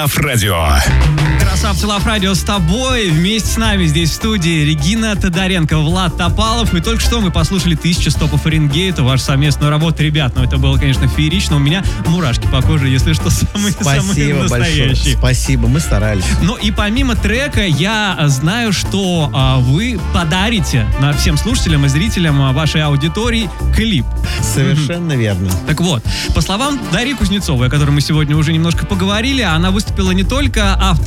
Лав Радио. Красавцы Лав Радио с тобой. Вместе с нами здесь в студии Регина Тодоренко, Влад Топалов. И только что мы послушали 1000 стопов Фаренгейта, вашу совместную работу. Ребят, это было, конечно, феерично. У меня мурашки по коже, если что, самые настоящие. Большое. Спасибо, мы старались. Ну и помимо трека, я знаю, что вы подарите всем слушателям и зрителям вашей аудитории клип. Совершенно верно. Так вот, по словам Дарьи Кузнецовой, о которой мы сегодня уже немножко поговорили, она выступила не только